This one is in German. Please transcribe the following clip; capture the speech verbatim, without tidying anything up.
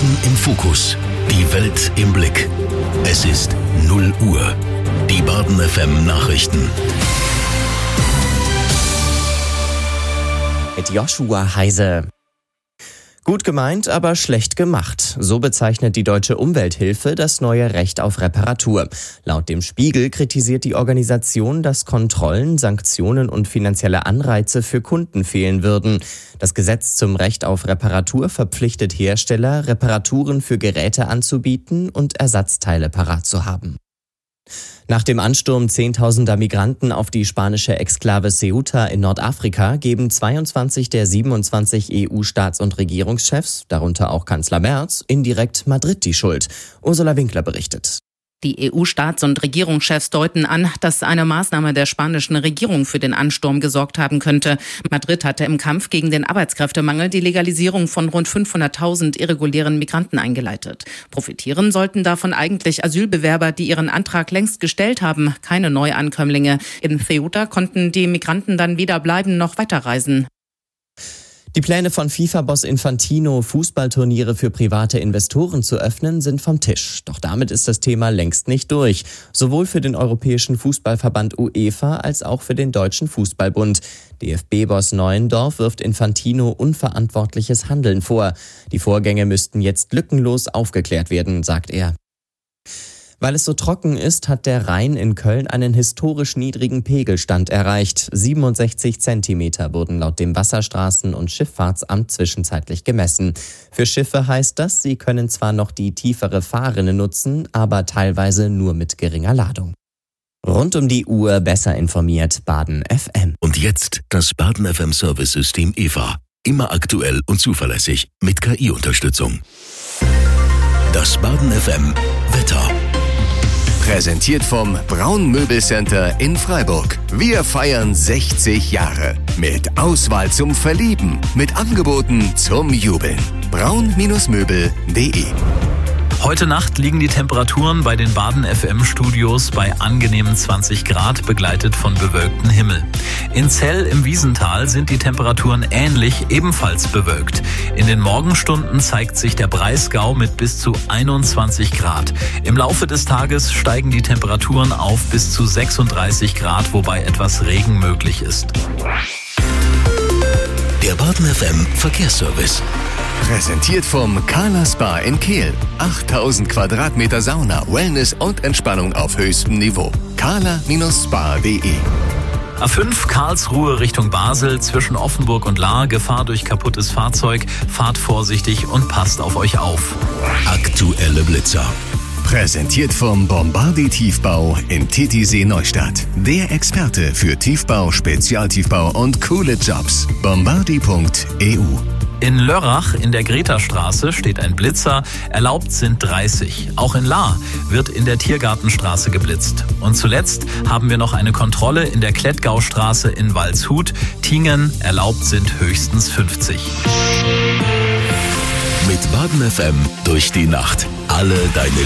Baden im Fokus. Die Welt im Blick. Es ist null Uhr. Die Baden F M Nachrichten. Mit Joshua Heise. Gut gemeint, aber schlecht gemacht. So bezeichnet die Deutsche Umwelthilfe das neue Recht auf Reparatur. Laut dem Spiegel kritisiert die Organisation, dass Kontrollen, Sanktionen und finanzielle Anreize für Kunden fehlen würden. Das Gesetz zum Recht auf Reparatur verpflichtet Hersteller, Reparaturen für Geräte anzubieten und Ersatzteile parat zu haben. Nach dem Ansturm zehntausender Migranten auf die spanische Exklave Ceuta in Nordafrika geben zweiundzwanzig der siebenundzwanzig E U-Staats- und Regierungschefs, darunter auch Kanzler Merz, indirekt Madrid die Schuld. Ursula Winkler berichtet. Die E U-Staats- und Regierungschefs deuten an, dass eine Maßnahme der spanischen Regierung für den Ansturm gesorgt haben könnte. Madrid hatte im Kampf gegen den Arbeitskräftemangel die Legalisierung von rund fünfhunderttausend irregulären Migranten eingeleitet. Profitieren sollten davon eigentlich Asylbewerber, die ihren Antrag längst gestellt haben, keine Neuankömmlinge. In Ceuta konnten die Migranten dann weder bleiben noch weiterreisen. Die Pläne von FIFA-Boss Infantino, Fußballturniere für private Investoren zu öffnen, sind vom Tisch. Doch damit ist das Thema längst nicht durch. Sowohl für den Europäischen Fußballverband UEFA als auch für den Deutschen Fußballbund. D F B-Boss Neuendorf wirft Infantino unverantwortliches Handeln vor. Die Vorgänge müssten jetzt lückenlos aufgeklärt werden, sagt er. Weil es so trocken ist, hat der Rhein in Köln einen historisch niedrigen Pegelstand erreicht. siebenundsechzig Zentimeter wurden laut dem Wasserstraßen- und Schifffahrtsamt zwischenzeitlich gemessen. Für Schiffe heißt das, sie können zwar noch die tiefere Fahrrinne nutzen, aber teilweise nur mit geringer Ladung. Rund um die Uhr besser informiert, Baden F M. Und jetzt das Baden F M Service-System E V A. Immer aktuell und zuverlässig mit K I-Unterstützung. Das Baden F M Wetter. Präsentiert vom Braun Möbelcenter in Freiburg. Wir feiern sechzig Jahre. Mit Auswahl zum Verlieben. Mit Angeboten zum Jubeln. braun Möbel punkt de. Heute Nacht liegen die Temperaturen bei den Baden F M-Studios bei angenehmen zwanzig Grad, begleitet von bewölktem Himmel. In Zell im Wiesental sind die Temperaturen ähnlich, ebenfalls bewölkt. In den Morgenstunden zeigt sich der Breisgau mit bis zu einundzwanzig Grad. Im Laufe des Tages steigen die Temperaturen auf bis zu sechsunddreißig Grad, wobei etwas Regen möglich ist. Der Baden F M Verkehrsservice. Präsentiert vom Carla Spa in Kehl. achttausend Quadratmeter Sauna, Wellness und Entspannung auf höchstem Niveau. carla Spa punkt de. A fünf Karlsruhe Richtung Basel, zwischen Offenburg und Lahr, Gefahr durch kaputtes Fahrzeug. Fahrt vorsichtig und passt auf euch auf. Aktuelle Blitzer. Präsentiert vom Bombardi Tiefbau in Titisee Neustadt. Der Experte für Tiefbau, Spezialtiefbau und coole Jobs. bombardi punkt e u. In Lörrach in der Greta-Straße steht ein Blitzer, erlaubt sind dreißig. Auch in Lahr wird in der Tiergartenstraße geblitzt. Und zuletzt haben wir noch eine Kontrolle in der Klettgaustraße in Waldshut. Tingen, erlaubt sind höchstens fünfzig. Mit Baden F M durch die Nacht. Alle deine